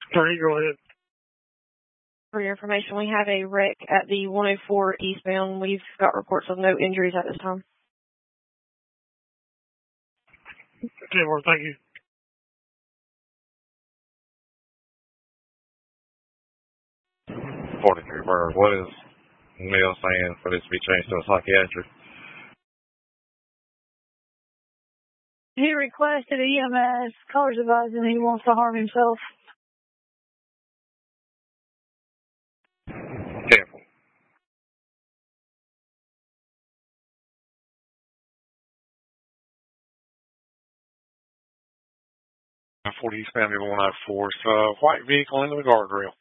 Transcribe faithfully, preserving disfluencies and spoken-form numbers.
Three, go ahead. For your information, we have a wreck at the one oh four eastbound. We've got reports of no injuries at this time. Okay, well, thank you. forty-three Bird, what is Neil saying for this to be changed to a psychiatric? He requested E M S. Caller's advising he wants to harm himself. Careful. forty East Family one oh four, so white vehicle into the guardrail.